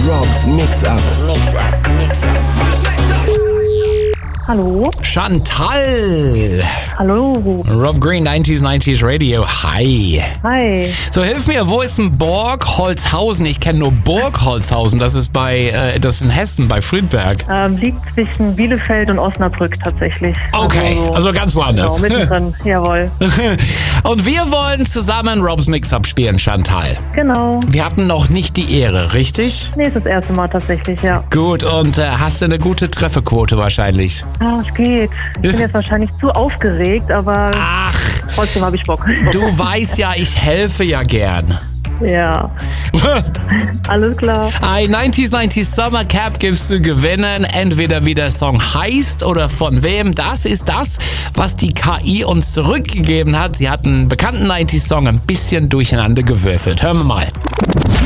Robs Mix-Up. Hallo. Chantal. Hallo. Rob Green, 90s Radio. Hi. Hi. So, hilf mir, wo ist ein Borgholzhausen? Ich kenne nur Burgholzhausen. Das ist das ist in Hessen, bei Friedberg. Liegt zwischen Bielefeld und Osnabrück tatsächlich. Okay, also ganz woanders. Genau, mittendrin, jawohl. Und wir wollen zusammen Robs Mix-Up spielen, Chantal. Genau. Wir hatten noch nicht die Ehre, richtig? Nee, ist das erste Mal tatsächlich, ja. Gut, und hast du eine gute Trefferquote wahrscheinlich? Es geht. Ich bin jetzt wahrscheinlich zu aufgeregt, aber trotzdem habe ich Bock. Du weißt ja, ich helfe ja gern. Ja. Alles klar. Ein 90s Summer Cap gibt's zu gewinnen. Entweder wie der Song heißt oder von wem. Das ist das, was die KI uns zurückgegeben hat. Sie hat einen bekannten 90s Song ein bisschen durcheinander gewürfelt. Hören wir mal.